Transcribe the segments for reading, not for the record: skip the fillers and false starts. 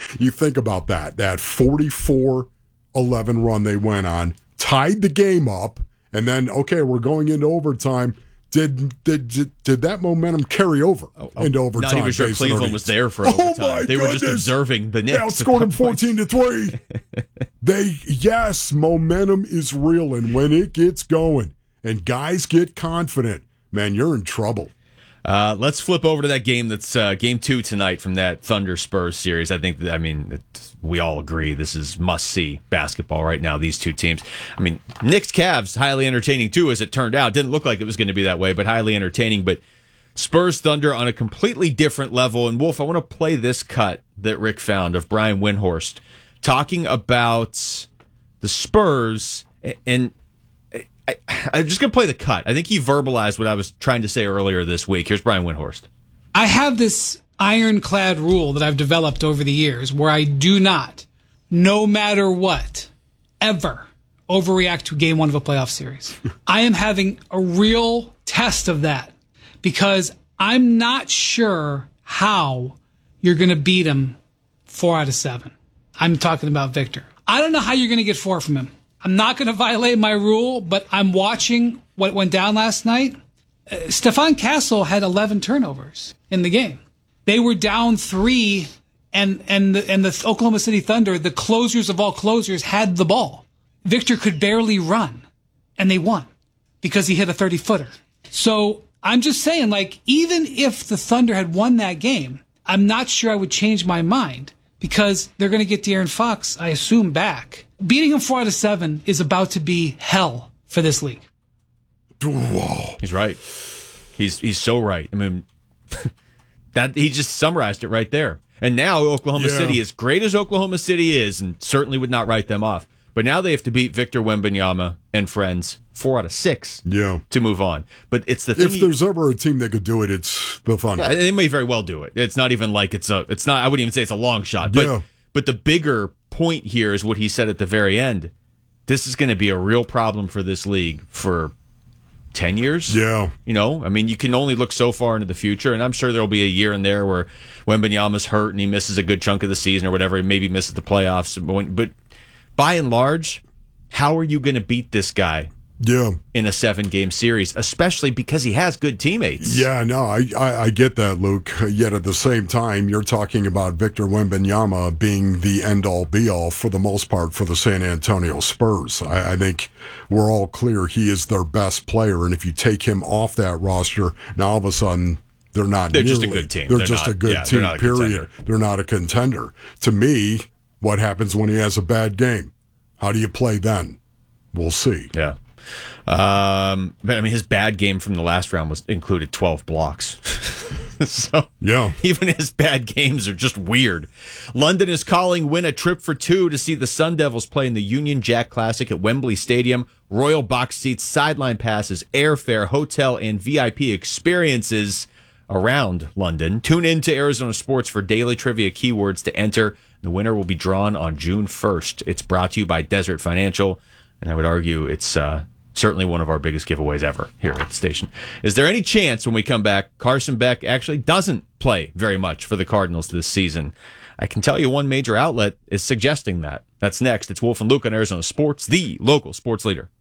You think about that 44-11 run they went on, tied the game up, and then, okay, we're going into overtime. Did that momentum carry over into overtime? Not even sure Cleveland was there for overtime. They were just observing the Knicks. They outscored them 14-3. Momentum is real, and when it gets going and guys get confident, man, you're in trouble. Let's flip over to that game that's game 2 tonight from that Thunder Spurs series. We all agree this is must-see basketball right now, these two teams. I mean, Knicks-Cavs, highly entertaining too, as it turned out. Didn't look like it was going to be that way, but highly entertaining. But Spurs-Thunder on a completely different level. And, Wolf, I want to play this cut that Rick found of Brian Windhorst talking about the Spurs. And I'm just going to play the cut. I think he verbalized what I was trying to say earlier this week. Here's Brian Windhorst. I have this ironclad rule that I've developed over the years where I do not, no matter what, ever overreact to game 1 of a playoff series. I am having a real test of that because I'm not sure how you're going to beat him 4 out of 7. I'm talking about Victor. I don't know how you're going to get 4 from him. I'm not going to violate my rule, but I'm watching what went down last night. Stephon Castle had 11 turnovers in the game. They were down 3, and the Oklahoma City Thunder, the closers of all closers, had the ball. Victor could barely run, and they won because he hit a 30-footer. So I'm just saying, even if the Thunder had won that game, I'm not sure I would change my mind because they're going to get De'Aaron Fox, I assume, back. Beating him 4 out of 7 is about to be hell for this league. Whoa. He's right. He's so right. I mean, that he just summarized it right there. And now Oklahoma City, as great as Oklahoma City is, and certainly would not write them off, but now they have to beat Victor Wembanyama and friends 4 out of 6 to move on. But it's the thing. If there's ever a team that could do it, it's the Thunder. Yeah, they may very well do it. It's not even like it's not. I wouldn't even say it's a long shot. But the bigger point here is what he said at the very end. This is going to be a real problem for this league for 10 years. Yeah. You can only look so far into the future, and I'm sure there'll be a year in there where Wembanyama's hurt and he misses a good chunk of the season or whatever, he maybe misses the playoffs. But by and large, how are you going to beat this guy in a 7-game series, especially because he has good teammates? Yeah, no, I get that, Luke. Yet at the same time, you're talking about Victor Wembanyama being the end-all, be-all for the most part for the San Antonio Spurs. I think we're all clear he is their best player, and if you take him off that roster, now all of a sudden they're just a good team. They're just a good team, period. They're not a contender. To me, what happens when he has a bad game? How do you play then? We'll see. Yeah. But his bad game from the last round included 12 blocks. So even his bad games are just weird. London is calling Win a trip for 2 to see the Sun Devils play in the Union Jack Classic at Wembley Stadium. Royal box seats, sideline passes, airfare, hotel, and VIP experiences around London. Tune in to Arizona Sports for daily trivia keywords to enter. The winner will be drawn on June 1st. It's brought to you by Desert Financial, and I would argue it's certainly one of our biggest giveaways ever here at the station. Is there any chance when we come back, Carson Beck actually doesn't play very much for the Cardinals this season? I can tell you one major outlet is suggesting that. That's next. It's Wolf and Luke on Arizona Sports, the local sports leader.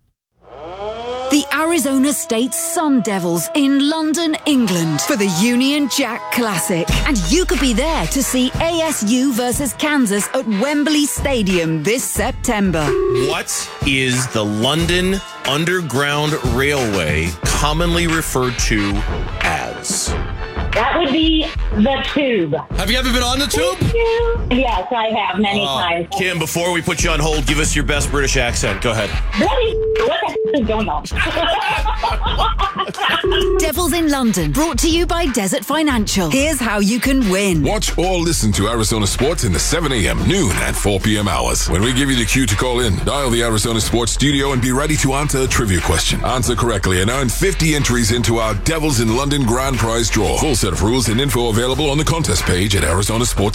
The Arizona State Sun Devils in London, England for the Union Jack Classic. And you could be there to see ASU versus Kansas at Wembley Stadium this September. What is the London Underground Railway commonly referred to as? That would be the Tube. Have you ever been on the Tube? Yes, I have many times. Kim, before we put you on hold, give us your best British accent. Go ahead. What the is going on? Devils in London, brought to you by Desert Financial. Here's how you can win. Watch or listen to Arizona Sports in the 7 a.m., noon, and 4 p.m. hours. When we give you the cue to call in, dial the Arizona Sports studio and be ready to answer a trivia question. Answer correctly and earn 50 entries into our Devils in London grand prize draw. Full set of rules and info available on the contest page at arizonasports.com.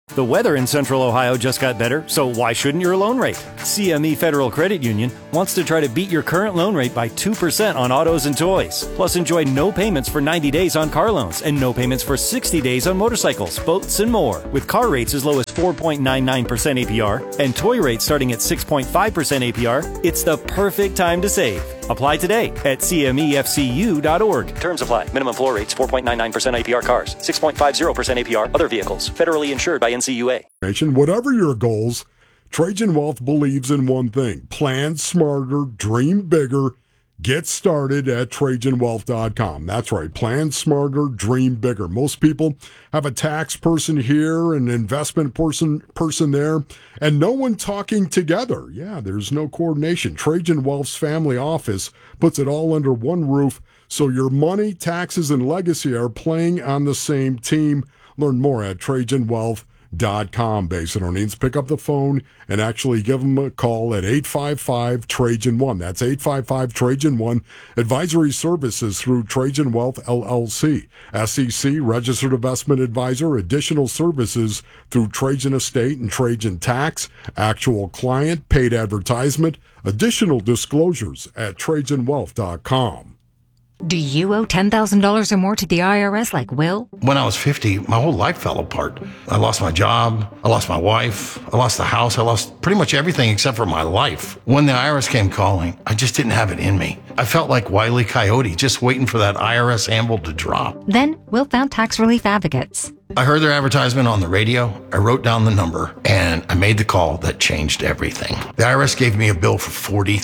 The weather in Central Ohio just got better, so why shouldn't your loan rate? CME Federal Credit Union wants to try to beat your current loan rate by 2% on autos and toys. Plus, enjoy no payments for 90 days on car loans and no payments for 60 days on motorcycles, boats, and more. With car rates as low as 4.99% APR and toy rates starting at 6.5% APR, it's the perfect time to save. Apply today at cmefcu.org. Terms apply. Minimum floor rates 4.99% APR cars, 6.50% APR other vehicles. Federally insured by NCUA. Whatever your goals, Trajan Wealth believes in one thing: plan smarter, dream bigger. Get started at TrajanWealth.com. That's right. Plan smarter, dream bigger. Most people have a tax person here, an investment person there, and no one talking together. Yeah, there's no coordination. Trajan Wealth's family office puts it all under one roof, so your money, taxes, and legacy are playing on the same team. Learn more at TrajanWealth.com. Basic needs. Pick up the phone and actually give them a call at 855-TRAJAN-1. That's 855-TRAJAN-1. Advisory services through Trajan Wealth LLC. SEC registered investment advisor. Additional services through Trajan Estate and Trajan Tax. Actual client, paid advertisement. Additional disclosures at TrajanWealth.com. Do you owe $10,000 or more to the IRS like Will? When I was 50, my whole life fell apart. I lost my job, I lost my wife, I lost the house, I lost pretty much everything except for my life. When the IRS came calling, I just didn't have it in me. I felt like Wile E. Coyote, just waiting for that IRS anvil to drop. Then Will found Tax Relief Advocates. I heard their advertisement on the radio, I wrote down the number, and I made the call that changed everything. The IRS gave me a bill for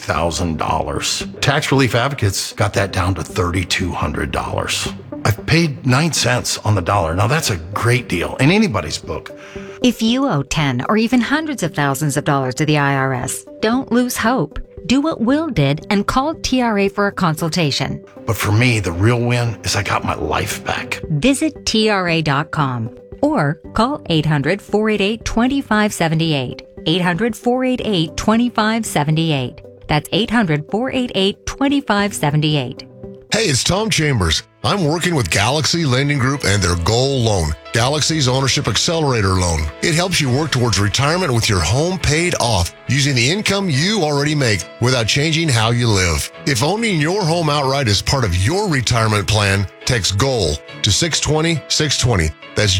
$40,000. Tax Relief Advocates got that down to $3,200. I've paid 9 cents on the dollar. Now that's a great deal in anybody's book. If you owe 10 or even hundreds of thousands of dollars to the IRS, don't lose hope. Do what Will did and call TRA for a consultation. But for me, the real win is I got my life back. Visit TRA.com or call 800-488-2578. 800-488-2578. That's 800-488-2578. Hey, it's Tom Chambers. I'm working with Galaxy Lending Group and their Goal Loan, Galaxy's Ownership Accelerator Loan. It helps you work towards retirement with your home paid off using the income you already make without changing how you live. If owning your home outright is part of your retirement plan, text GOAL to 620-620. That's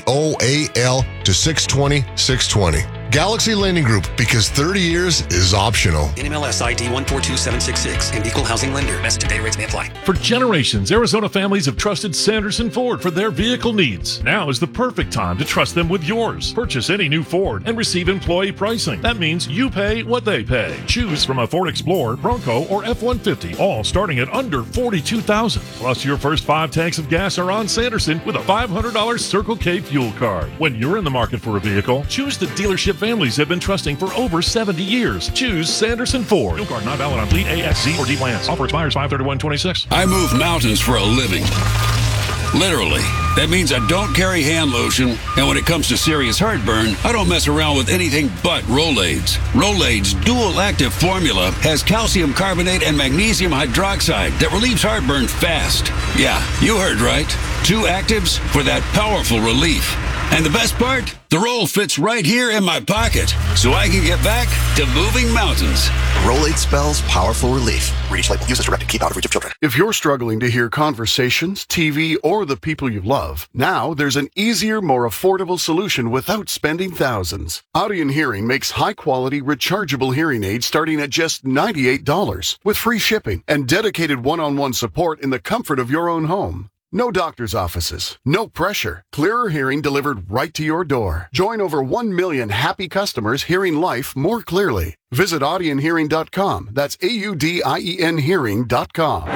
GOAL to 620-620. Galaxy Lending Group, because 30 years is optional. NMLS ID 142766 and equal housing lender. Message and data rates may apply. For generations, Arizona families have trusted Sanderson Ford for their vehicle needs. Now is the perfect time to trust them with yours. Purchase any new Ford and receive employee pricing. That means you pay what they pay. Choose from a Ford Explorer, Bronco, or F-150, all starting at under $42,000. Plus, your first 5 tanks of gas are on Sanderson with a $500 Circle K fuel card. When you're in the market for a vehicle, choose the dealership families have been trusting for over 70 years. Choose Sanderson Ford. Fuel card not valid on fleet A, S, Z, or D plans. Offer expires 5/31/26. I move mountains for a living. Literally. That means I don't carry hand lotion, and when it comes to serious heartburn, I don't mess around with anything but Rolaids. Rolaids' dual-active formula has calcium carbonate and magnesium hydroxide that relieves heartburn fast. Yeah, you heard right. 2 actives for that powerful relief. And the best part? The roll fits right here in my pocket, so I can get back to moving mountains. Rolade spells powerful relief. Read each label. Use as directed. Keep out of reach of children. If you're struggling to hear conversations, TV, or the people you love, now there's an easier, more affordable solution without spending thousands. Audion Hearing makes high-quality, rechargeable hearing aids starting at just $98 with free shipping and dedicated one-on-one support in the comfort of your own home. No doctor's offices, no pressure. Clearer hearing delivered right to your door. Join over 1 million happy customers hearing life more clearly. Visit audionhearing.com. That's AUDIEN hearing.com.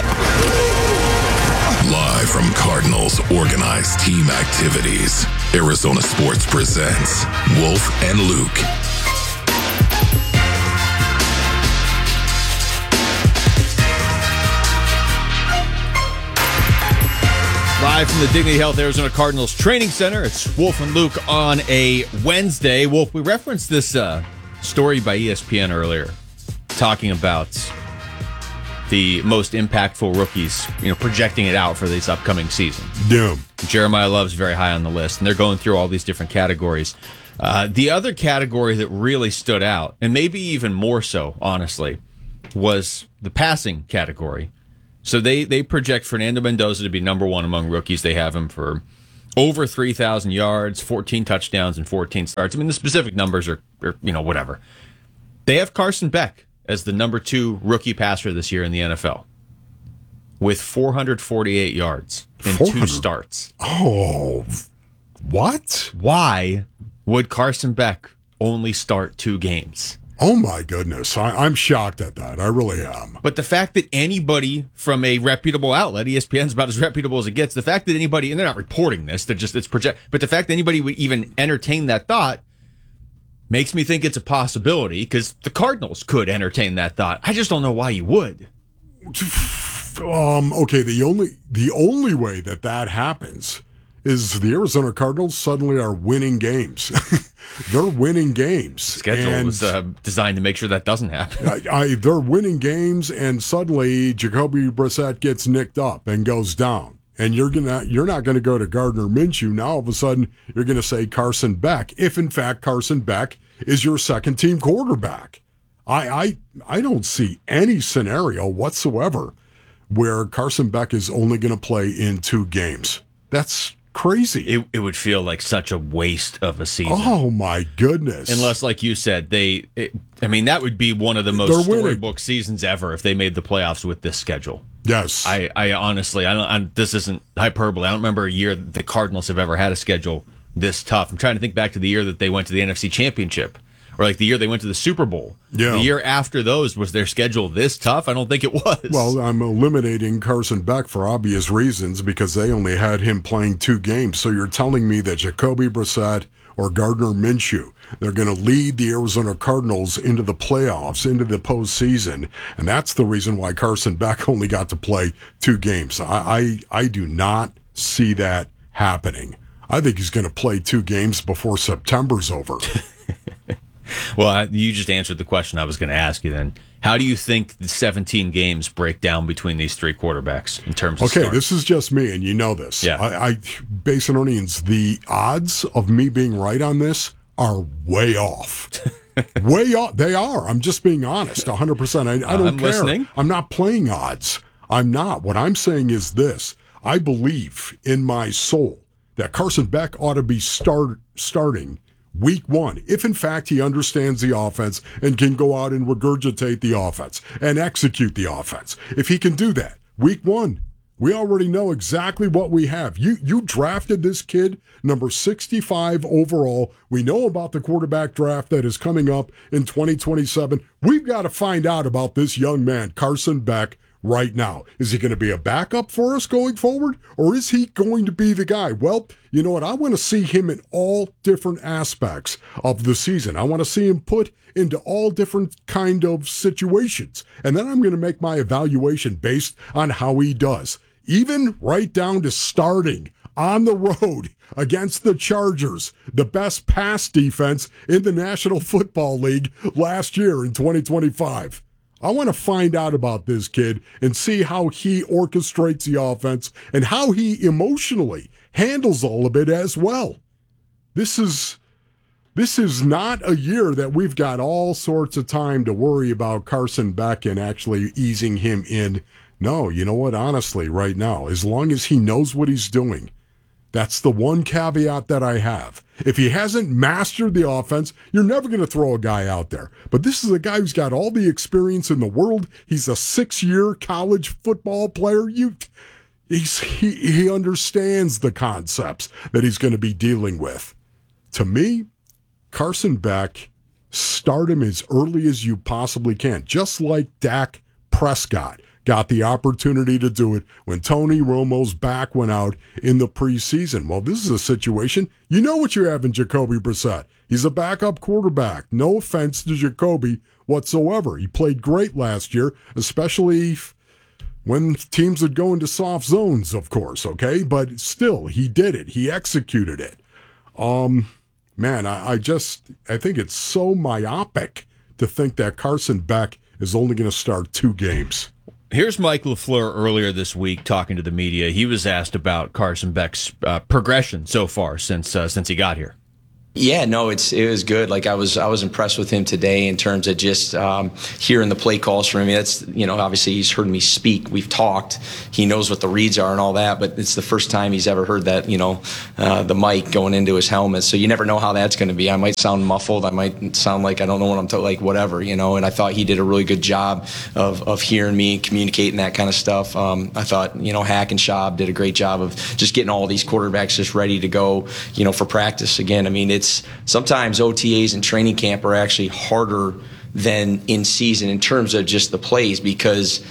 Live from Cardinals organized team activities, Arizona Sports presents Wolf and Luke. Live from the Dignity Health Arizona Cardinals Training Center, it's Wolf and Luke on a Wednesday. Wolf, we referenced this story by ESPN earlier, talking about the most impactful rookies, projecting it out for this upcoming season. Yeah. Jeremiah Love's very high on the list, and they're going through all these different categories. The other category that really stood out, and maybe even more so, honestly, was the passing category. So they project Fernando Mendoza to be number one among rookies. They have him for over 3,000 yards, 14 touchdowns, and 14 starts. I mean, the specific numbers are whatever. They have Carson Beck as the number 2 rookie passer this year in the NFL with 448 yards in 2 starts. Oh, what? Why would Carson Beck only start 2 games? Oh, my goodness. I'm shocked at that. I really am. But the fact that anybody from a reputable outlet, ESPN's about as reputable as it gets, the fact that anybody, and they're not reporting this, it's project, but the fact that anybody would even entertain that thought makes me think it's a possibility, because the Cardinals could entertain that thought. I just don't know why you would. Okay, the only way that happens is the Arizona Cardinals suddenly are winning games. They're winning games. Schedule was designed to make sure that doesn't happen. They're winning games, and suddenly Jacoby Brissett gets nicked up and goes down. And you're not gonna go to Gardner Minshew. Now all of a sudden you're gonna say Carson Beck, if in fact Carson Beck is your second team quarterback. I don't see any scenario whatsoever where Carson Beck is only gonna play in 2 games. That's crazy. It would feel like such a waste of a season. Oh my goodness! Unless, like you said, that would be one of the most storybook seasons ever if they made the playoffs with this schedule. Yes, I honestly, this isn't hyperbole. I don't remember a year that the Cardinals have ever had a schedule this tough. I'm trying to think back to the year that they went to the NFC Championship, or like the year they went to the Super Bowl. Yeah. The year after those, was their schedule this tough? I don't think it was. Well, I'm eliminating Carson Beck for obvious reasons because they only had him playing 2 games. So you're telling me that Jacoby Brissett or Gardner Minshew, they're going to lead the Arizona Cardinals into the playoffs, into the postseason, and that's the reason why Carson Beck only got to play 2 games. I do not see that happening. I think he's going to play 2 games before September's over. Well, you just answered the question I was going to ask you then. How do you think the 17 games break down between these 3 quarterbacks in terms of starts? This is just me, and you know this. Yeah. Basin Onions, the odds of me being right on this are way off. Way off. They are. I'm just being honest, 100%. I don't care. Listening. I'm not playing odds. I'm not. What I'm saying is this. I believe in my soul that Carson Beck ought to be starting Week 1, if in fact he understands the offense and can go out and regurgitate the offense and execute the offense. If he can do that, Week 1, we already know exactly what we have. You drafted this kid, number 65 overall. We know about the quarterback draft that is coming up in 2027. We've got to find out about this young man, Carson Beck, right now. Is he going to be a backup for us going forward, or is he going to be the guy? Well, you know what? I want to see him in all different aspects of the season. I want to see him put into all different kind of situations. And then I'm going to make my evaluation based on how he does, even right down to starting on the road against the Chargers, the best pass defense in the National Football League last year in 2025. I want to find out about this kid and see how he orchestrates the offense and how he emotionally handles all of it as well. This is not a year that we've got all sorts of time to worry about Carson Beck and actually easing him in. No, you know what? Honestly, right now, as long as he knows what he's doing, that's the one caveat that I have. If he hasn't mastered the offense, you're never going to throw a guy out there. But this is a guy who's got all the experience in the world. He's a 6-year college football player. He understands the concepts that he's going to be dealing with. To me, Carson Beck, start him as early as you possibly can, just like Dak Prescott got the opportunity to do it when Tony Romo's back went out in the preseason. Well, this is a situation, you know what you have in Jacoby Brissett. He's a backup quarterback. No offense to Jacoby whatsoever. He played great last year, especially when teams would go into soft zones, of course, okay? But still, he did it. He executed it. Man, I think it's so myopic to think that Carson Beck is only going to start 2 games. Here's Mike LaFleur earlier this week talking to the media. He was asked about Carson Beck's progression so far since he got here. Yeah, no, it was good. Like I was impressed with him today in terms of just hearing the play calls from him. That's, obviously he's heard me speak. We've talked. He knows what the reads are and all that, but it's the first time he's ever heard that, the mic going into his helmet. So you never know how that's going to be. I might sound muffled. I might sound like I don't know what I'm like whatever, and I thought he did a really good job of hearing me and communicating that kind of stuff. I thought, Hack and Schaub did a great job of just getting all these quarterbacks just ready to go, for practice. Again, I mean, it's sometimes OTAs and training camp are actually harder than in season in terms of just the plays because,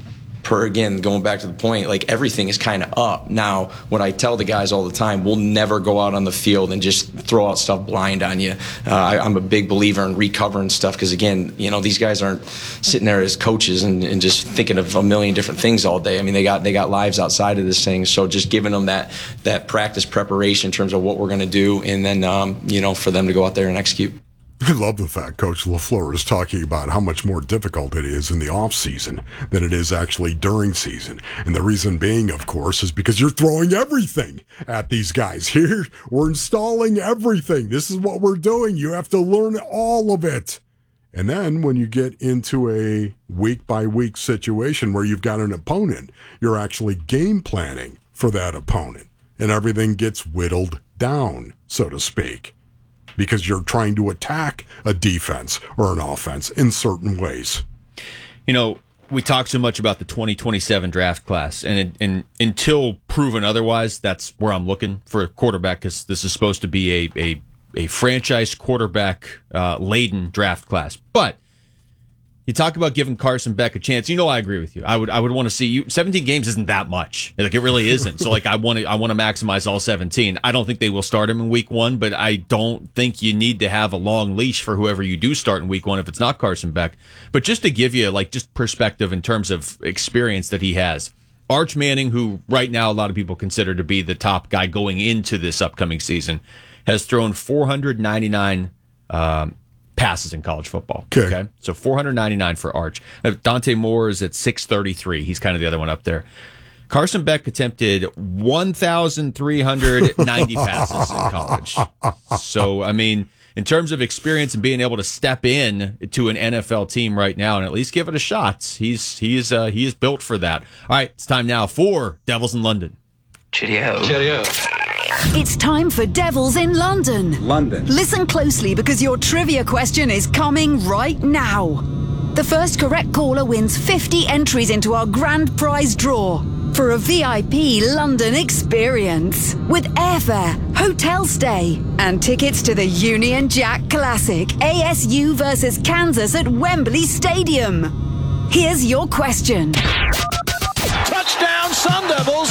going back to the point, like everything is kind of up. Now, what I tell the guys all the time, we'll never go out on the field and just throw out stuff blind on you. I'm a big believer in recovering stuff because, again, these guys aren't sitting there as coaches and just thinking of a million different things all day. I mean, they got lives outside of this thing. So just giving them that practice preparation in terms of what we're going to do and then, for them to go out there and execute. I love the fact Coach LaFleur is talking about how much more difficult it is in the offseason than it is actually during season. And the reason being, of course, is because you're throwing everything at these guys. Here, we're installing everything. This is what we're doing. You have to learn all of it. And then when you get into a week-by-week situation where you've got an opponent, you're actually game planning for that opponent. And everything gets whittled down, so to speak, because you're trying to attack a defense or an offense in certain ways. We talk so much about the 2027 draft class, and until proven otherwise, that's where I'm looking for a quarterback, because this is supposed to be a franchise quarterback laden draft class. But you talk about giving Carson Beck a chance. I agree with you. I would want to see you. 17 games isn't that much. Like, it really isn't. So I want to maximize all 17. I don't think they will start him in week 1, but I don't think you need to have a long leash for whoever you do start in week 1 if it's not Carson Beck. But just to give you just perspective in terms of experience that he has. Arch Manning, who right now a lot of people consider to be the top guy going into this upcoming season, has thrown 499 passes in college football. Okay. So 499 for Arch. Dante Moore is at 633. He's kind of the other one up there. Carson Beck attempted 1,390 passes in college. So, I mean, in terms of experience and being able to step in to an NFL team right now and at least give it a shot, he is built for that. All right, it's time now for Devils in London. Cheerio. It's time for Devils in London. Listen closely because your trivia question is coming right now. The first correct caller wins 50 entries into our grand prize draw for a VIP London experience with airfare, hotel stay, and tickets to the Union Jack Classic, ASU versus Kansas at Wembley Stadium. Here's your question. Touchdown, Sun Devils!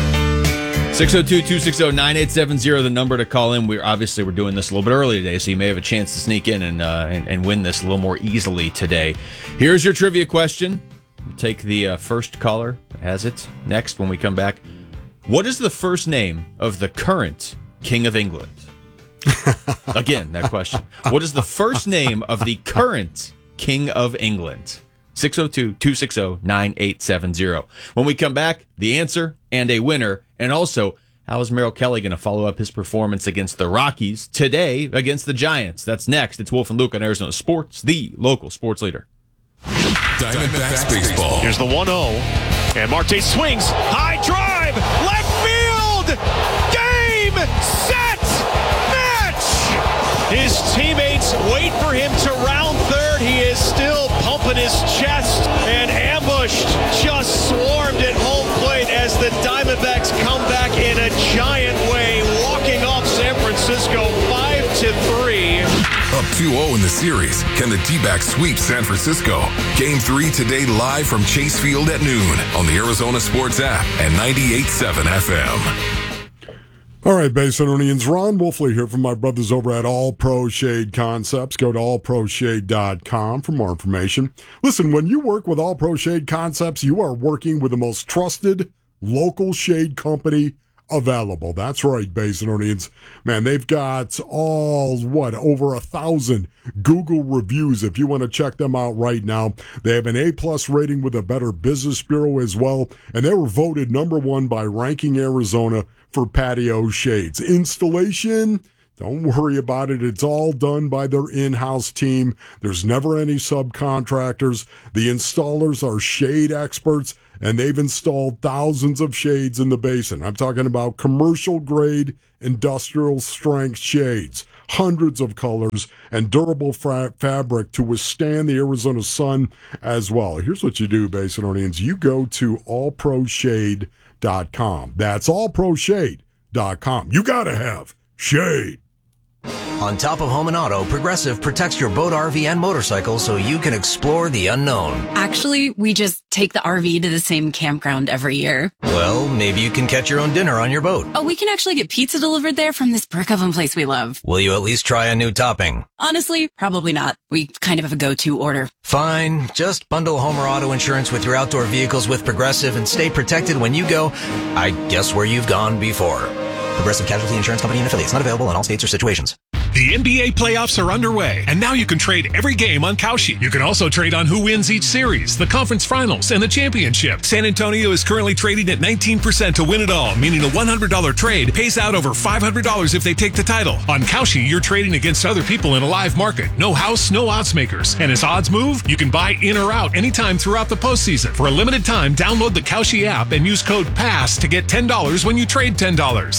602-260-9870, the number to call in. We're doing this a little bit early today, so you may have a chance to sneak in and win this a little more easily today. Here's your trivia question. We'll take the first caller as it next when we come back. What is the first name of the current King of England? Again, that question. What is the first name of the current King of England? 602-260-9870. When we come back, the answer and a winner. And also, how is Merrill Kelly going to follow up his performance against the Rockies today against the Giants? That's next. It's Wolf and Luke on Arizona Sports, the local sports leader. Diamondbacks baseball. Here's the 1-0. And Marte swings. High drive. Left field. Game, set, match. His teammates wait for him to round third. He is still pumping his chest and ambushed. Just swarmed at home plate as the Diamondbacks come back in a giant way, walking off San Francisco 5-3. Up 2-0 in the series. Can the D-backs sweep San Francisco? Game 3 today live from Chase Field at noon on the Arizona Sports app and 98.7 FM. All right, Basinonians, Ron Wolfley here from my brothers over at All Pro Shade Concepts. Go to allproshade.com for more information. Listen, when you work with All Pro Shade Concepts, you are working with the most trusted local shade company available. That's right, Basinonians. Man, they've got over 1,000 Google reviews if you want to check them out right now. They have an A+ rating with a Better Business Bureau as well, and they were voted number 1 by Ranking Arizona for patio shades. Installation, don't worry about it. It's all done by their in-house team. There's never any subcontractors. The installers are shade experts, and they've installed thousands of shades in the basin. I'm talking about commercial-grade, industrial-strength shades, hundreds of colors, and durable fabric to withstand the Arizona sun as well. Here's what you do, Basinonians. You go to allproshade.com. That's allproshade.com. You got to have shade. On top of home and auto, Progressive protects your boat, RV, and motorcycle so you can explore the unknown. Actually, we just take the RV to the same campground every year. Well, maybe you can catch your own dinner on your boat. Oh, we can actually get pizza delivered there from this brick oven place we love. Will you at least try a new topping? Honestly, probably not. We kind of have a go-to order. Fine. Just bundle home or auto insurance with your outdoor vehicles with Progressive and stay protected when you go, I guess, where you've gone before. Progressive Casualty Insurance Company and affiliates. Not available in all states or situations. The NBA playoffs are underway, and now you can trade every game on Kalshi. You can also trade on who wins each series, the conference finals, and the championship. San Antonio is currently trading at 19% to win it all, meaning a $100 trade pays out over $500 if they take the title. On Kalshi, you're trading against other people in a live market. No house, no odds makers. And as odds move, you can buy in or out anytime throughout the postseason. For a limited time, download the Kalshi app and use code PASS to get $10 when you trade $10.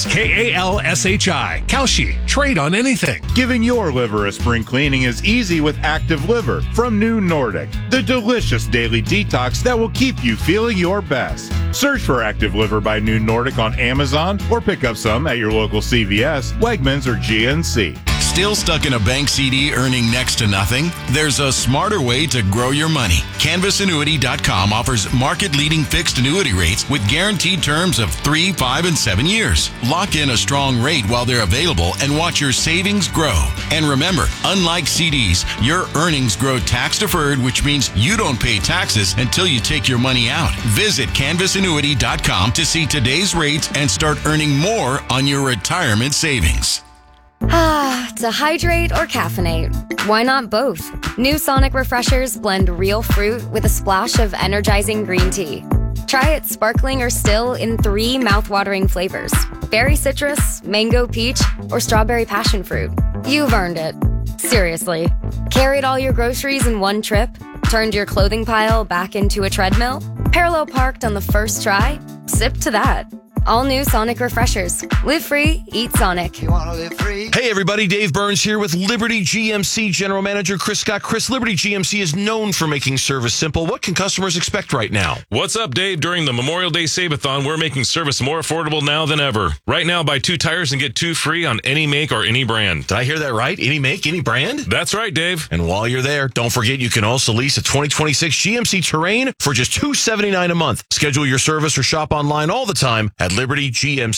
KALSHI. Kalshi. Trade on anything. Giving your liver a spring cleaning is easy with Active Liver from New Nordic, the delicious daily detox that will keep you feeling your best. Search for Active Liver by New Nordic on Amazon or pick up some at your local CVS, Wegmans, or GNC. Still stuck in a bank CD earning next to nothing? There's a smarter way to grow your money. CanvasAnnuity.com offers market-leading fixed annuity rates with guaranteed terms of 3, 5, and 7 years. Lock in a strong rate while they're available and watch your savings grow. And remember, unlike CDs, your earnings grow tax-deferred, which means you don't pay taxes until you take your money out. Visit CanvasAnnuity.com to see today's rates and start earning more on your retirement savings. To hydrate or caffeinate? Why not both? New Sonic Refreshers blend real fruit with a splash of energizing green tea. Try it sparkling or still in 3 mouthwatering flavors: berry citrus, mango peach, or strawberry passion fruit. You've earned it. Seriously. Carried all your groceries in one trip? Turned your clothing pile back into a treadmill? Parallel parked on the first try? Sip to that. All new Sonic Refreshers. Live free, eat Sonic. You want to live free? Hey, everybody. Dave Burns here with Liberty GMC General Manager Chris Scott. Chris, Liberty GMC is known for making service simple. What can customers expect right now? What's up, Dave? During the Memorial Day Save-a-thon, we're making service more affordable now than ever. Right now, buy 2 tires and get 2 free on any make or any brand. Did I hear that right? Any make, any brand? That's right, Dave. And while you're there, don't forget you can also lease a 2026 GMC Terrain for just $279 a month. Schedule your service or shop online all the time at LibertyGMCAZ.com.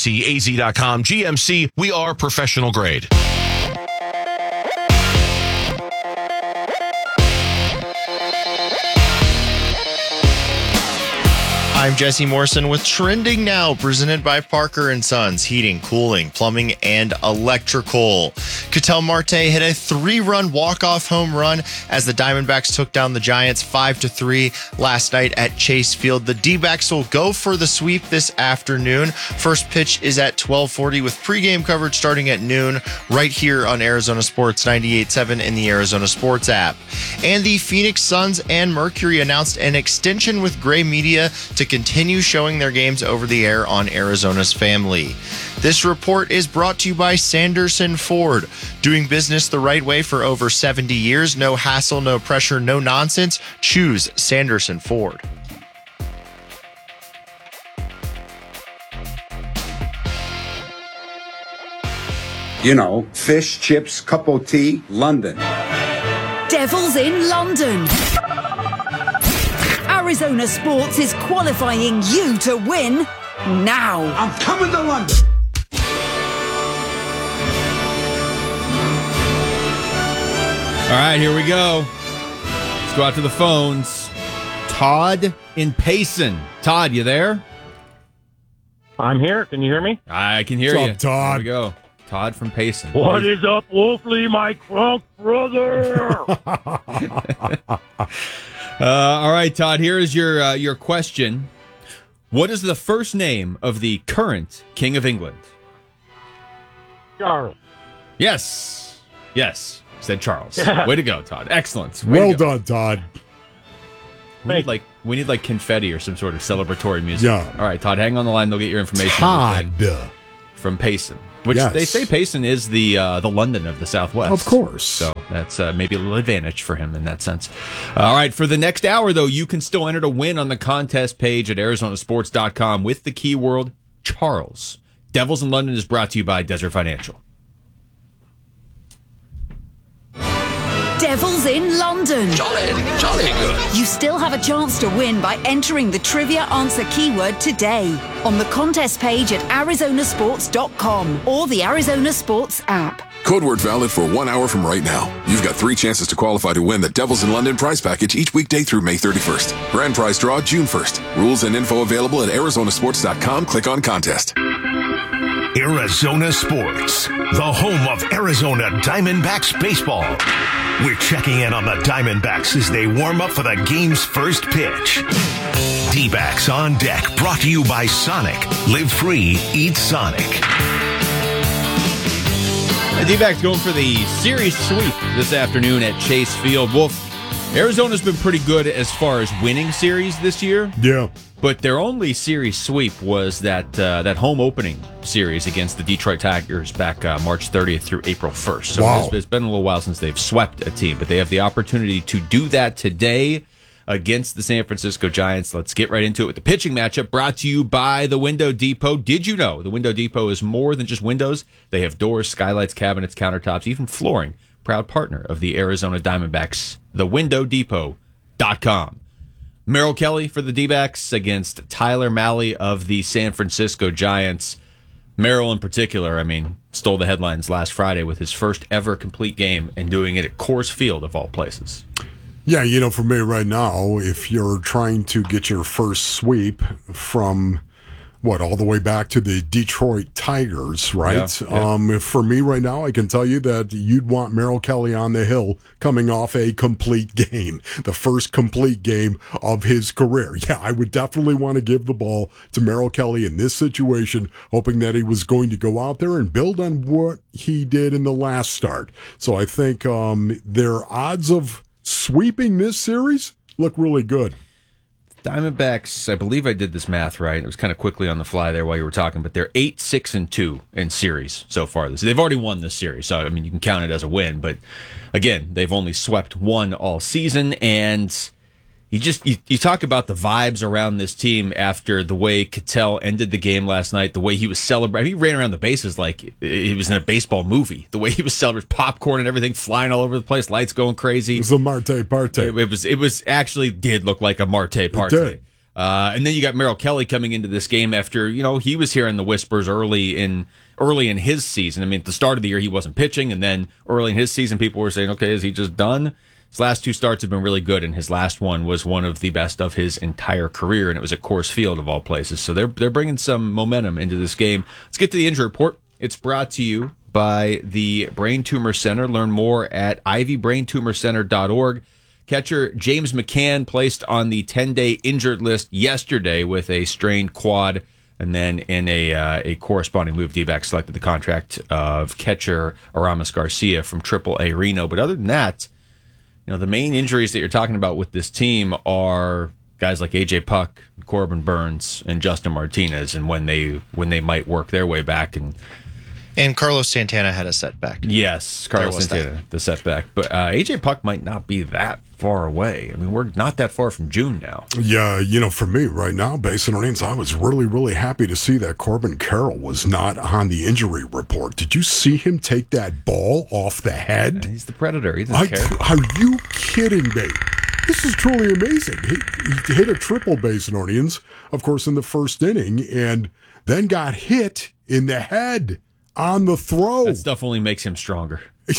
GMC, we are professional grade. I'm Jesse Morrison with Trending Now, presented by Parker & Sons, heating, cooling, plumbing, and electrical. Ketel Marte hit a 3-run walk-off home run as the Diamondbacks took down the Giants 5-3 last night at Chase Field. The D-backs will go for the sweep this afternoon. First pitch is at 12:40 with pregame coverage starting at noon right here on Arizona Sports 98.7 in the Arizona Sports app. And the Phoenix Suns and Mercury announced an extension with Gray Media to continue showing their games over the air on Arizona's Family. This report is brought to you by Sanderson Ford. Doing business the right way for over 70 years. No hassle, no pressure, no nonsense. Choose Sanderson Ford. You know, fish, chips, cup of tea, London. Devils in London. Arizona Sports is qualifying you to win now. I'm coming to London. All right, here we go. Let's go out to the phones. Todd in Payson. Todd, you there? I'm here. Can you hear me? I can hear you. What's up, Todd? There we go. Todd from Payson. What is up, Wolfley, my crunk brother? All right, Todd, here is your question. What is the first name of the current King of England? Charles. Yes. Said Charles. Way to go, Todd. Excellent. Well done, Todd. We need like confetti or some sort of celebratory music. Yeah. All right, Todd, hang on the line. They'll get your information. Todd. From Payson. Which Yes. they say Payson is the London of the Southwest. Of course. So that's maybe a little advantage for him in that sense. All right, for the next hour, though, you can still enter to win on the contest page at ArizonaSports.com with the keyword Charles. Devils in London is brought to you by Desert Financial. Devils in London. Jolly good. You still have a chance to win by entering the trivia answer keyword today on the contest page at ArizonaSports.com or the Arizona Sports app. Code word valid for 1 hour from right now. You've got 3 chances to qualify to win the Devils in London prize package each weekday through May 31st. Grand prize draw June 1st. Rules and info available at ArizonaSports.com. Click on contest. Arizona Sports, the home of Arizona Diamondbacks baseball. We're checking in on the Diamondbacks as they warm up for the game's first pitch. D-backs on deck, brought to you by Sonic. Live free, eat Sonic. The D-backs going for the series sweep this afternoon at Chase Field. Wolf, Arizona's been pretty good as far as winning series this year. Yeah. But their only series sweep was that home opening series against the Detroit Tigers back March 30th through April 1st. So wow. It's been a little while since they've swept a team, but they have the opportunity to do that today against the San Francisco Giants. Let's get right into it with the pitching matchup brought to you by the Window Depot. Did you know the Window Depot is more than just windows? They have doors, skylights, cabinets, countertops, even flooring. Proud partner of the Arizona Diamondbacks, thewindowdepot.com. Merrill Kelly for the D-backs against Tyler Mahle of the San Francisco Giants. Merrill in particular, stole the headlines last Friday with his first ever complete game and doing it at Coors Field of all places. Yeah, for me right now, if you're trying to get your first sweep from all the way back to the Detroit Tigers, right? Yeah. For me right now, I can tell you that you'd want Merrill Kelly on the hill coming off a complete game, the first complete game of his career. Yeah, I would definitely want to give the ball to Merrill Kelly in this situation, hoping that he was going to go out there and build on what he did in the last start. So I think their odds of sweeping this series look really good. Diamondbacks, I believe I did this math right. It was kind of quickly on the fly there while you were talking, but they're 8-6-2 in series so far. They've already won this series, so you can count it as a win. But again, they've only swept one all season, and you talk about the vibes around this team after the way Ketel ended the game last night, the way he was celebrating. He ran around the bases like he was in a baseball movie. The way he was celebrating, popcorn and everything flying all over the place, lights going crazy. It was a Marte parte. It was actually did look like a Marte parte. And then you got Merrill Kelly coming into this game after he was hearing the whispers early in his season. At the start of the year he wasn't pitching, and then early in his season people were saying, okay, is he just done? His last 2 starts have been really good, and his last one was one of the best of his entire career, and it was at Coors Field of all places. So they're bringing some momentum into this game. Let's get to the injury report. It's brought to you by the Brain Tumor Center. Learn more at ivybraintumorcenter.org. Catcher James McCann placed on the 10-day injured list yesterday with a strained quad, and then in a corresponding move, D-back selected the contract of catcher Aramis Garcia from AAA Reno. But other than that, the main injuries that you're talking about with this team are guys like A.J. Puck, Corbin Burns, and Justin Martinez, and when they might work their way back. And Carlos Santana had a setback. Yes, Carlos Santana, the setback. But A.J. Puck might not be that far away. We're not that far from June now. Yeah, for me right now, Basin Reigns, I was really, really happy to see that Corbin Carroll was not on the injury report. Did you see him take that ball off the head? Yeah, he's the Predator. He doesn't care. Are you kidding me? This is truly amazing. He hit a triple, Basin Orleans, of course, in the first inning, and then got hit in the head on the throw. That stuff only makes him stronger.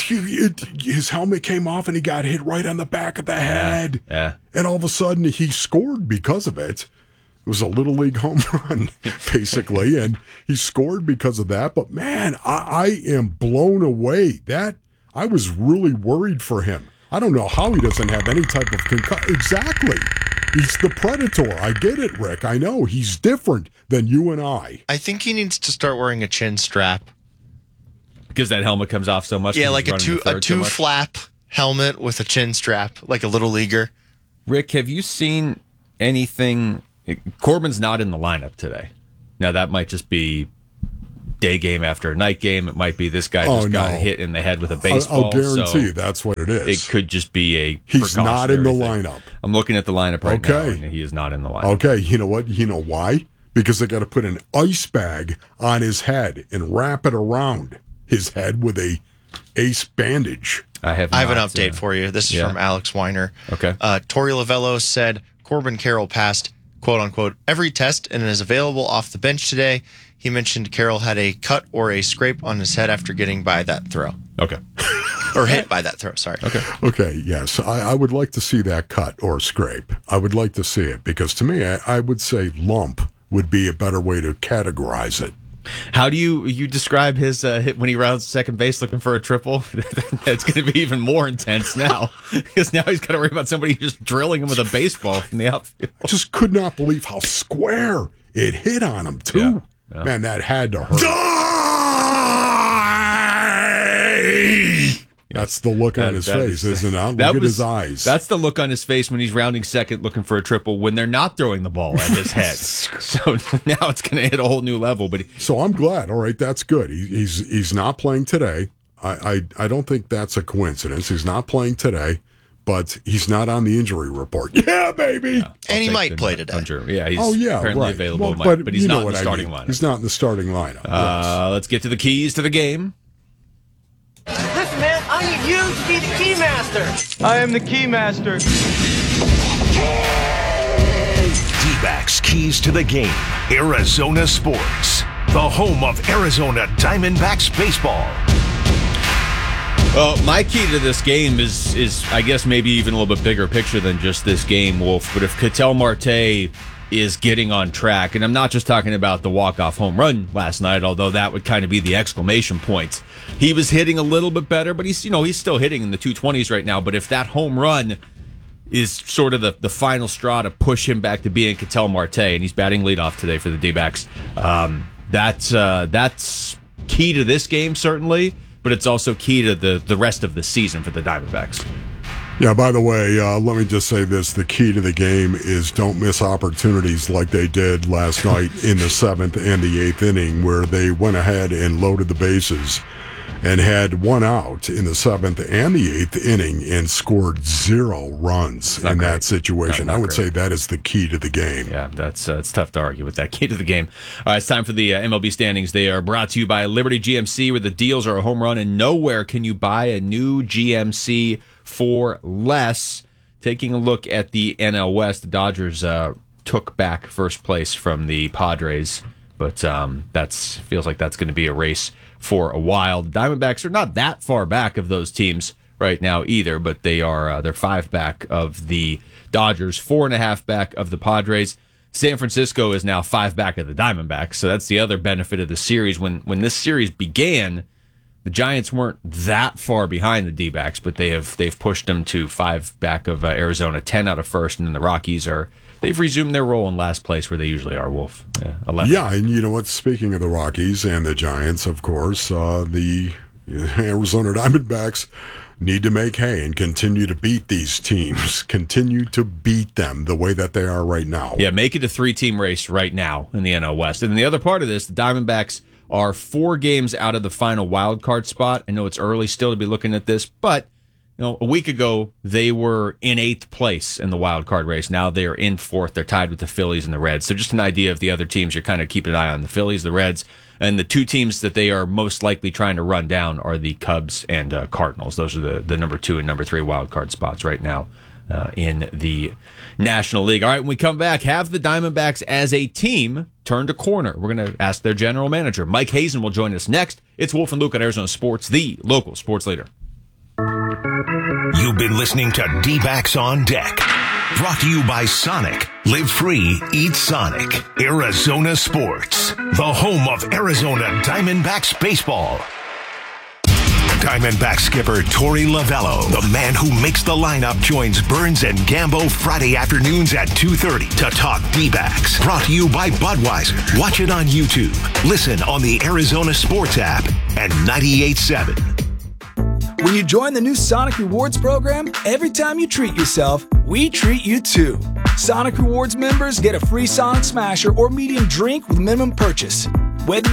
His helmet came off and he got hit right on the back of the head. Yeah. And all of a sudden he scored because of it. It was a Little League home run, basically, and he scored because of that. But, man, I am blown away. I was really worried for him. I don't know how he doesn't have any type of concussion. Exactly. He's the Predator. I get it, Rick. I know. He's different than you and I. I think he needs to start wearing a chin strap. Because that helmet comes off so much? Yeah, like a two-flap helmet with a chin strap, like a Little Leaguer. Rick, have you seen anything? Corbin's not in the lineup today. Now, that might just be day game after a night game. It might be this guy just got hit in the head with a baseball. I'll guarantee you that's what it is. It could just be a He's not in the lineup. I'm looking at the lineup right now, and he is not in the lineup. Okay, you know what? You know why? Because they got to put an ice bag on his head and wrap it around his head with a ace bandage. I have an update for you. This is from Alex Weiner. Okay. Torey Lavello said Corbin Carroll passed, quote unquote, every test and is available off the bench today. He mentioned Carroll had a cut or a scrape on his head after getting by that throw. Okay. Or hit by that throw, sorry. Okay, yes. I would like to see that cut or scrape. I would like to see it because to me, I would say lump would be a better way to categorize it. How do you describe his hit when he rounds second base looking for a triple? It's going to be even more intense now because now he's got to worry about somebody just drilling him with a baseball from the outfield. I just could not believe how square it hit on him, too. Yeah. Man, that had to hurt. That's the look on his face, isn't it? Look at his eyes. That's the look on his face when he's rounding second looking for a triple when they're not throwing the ball at his head. So now it's going to hit a whole new level. So I'm glad. All right, that's good. He's not playing today. I don't think that's a coincidence. He's not playing today, but he's not on the injury report. Yeah, baby. Yeah, and he might play today. Yeah, he's apparently available, but he's not in the starting lineup. He's not in the starting lineup. Let's get to the keys to the game. Listen, man, I need you to be the key master. I am the key master. D-backs keys to the game. Arizona Sports, the home of Arizona Diamondbacks baseball. Well, my key to this game is I guess maybe even a little bit bigger picture than just this game, Wolf. But if Ketel Marte is getting on track, and I'm not just talking about the walk-off home run last night, although that would kind of be the exclamation point. He was hitting a little bit better, but he's still hitting in the 220s right now. But if that home run is sort of the final straw to push him back to being Ketel Marte, and he's batting leadoff today for the D-backs, that's key to this game, certainly, but it's also key to the rest of the season for the Diamondbacks. Yeah, by the way, let me just say this. The key to the game is don't miss opportunities like they did last night in the 7th and the 8th inning where they went ahead and loaded the bases and had one out in the 7th and the 8th inning and scored 0 runs in that situation. I would say that is the key to the game. Yeah, that's it's tough to argue with that key to the game. All right, it's time for the MLB standings. They are brought to you by Liberty GMC, where the deals are a home run and nowhere can you buy a new GMC for less. Taking a look at the NL West, the Dodgers took back first place from the Padres, but feels like that's going to be a race for a while. The Diamondbacks are not that far back of those teams right now either, but they're 5 back of the Dodgers, 4.5 back of the Padres. San Francisco is now 5 back of the Diamondbacks, so that's the other benefit of the series. When this series began, the Giants weren't that far behind the D-backs, but they've pushed them to 5 back of Arizona, 10 out of first, and then the Rockies they've resumed their role in last place where they usually are, Wolf. 11. Yeah, and you know what? Speaking of the Rockies and the Giants, of course, the Arizona Diamondbacks need to make hay and continue to beat these teams, continue to beat them the way that they are right now. Yeah, make it a 3-team race right now in the NL West. And the other part of this, the Diamondbacks are 4 games out of the final wild card spot. I know it's early still to be looking at this, but a week ago they were in 8th place in the wild card race. Now they are in 4th. They're tied with the Phillies and the Reds. So just an idea of the other teams. You're kind of keeping an eye on the Phillies, the Reds, and the 2 teams that they are most likely trying to run down are the Cubs and Cardinals. Those are the number 2 and number 3 wild card spots right now in the National League. All right, when we come back, have the Diamondbacks as a team turned a corner? We're going to ask their general manager. Mike Hazen will join us next. It's Wolf and Luke at Arizona Sports, the local sports leader. You've been listening to D-backs on Deck. Brought to you by Sonic. Live free, eat Sonic. Arizona Sports, the home of Arizona Diamondbacks baseball. Diamondback skipper Torey Lovello, the man who makes the lineup, joins Burns and Gambo Friday afternoons at 2:30 to talk D-backs. Brought to you by Budweiser. Watch it on YouTube. Listen on the Arizona Sports app and 98.7. When you join the new Sonic Rewards program, every time you treat yourself, we treat you too. Sonic Rewards members get a free Sonic Smasher or medium drink with minimum purchase. Whether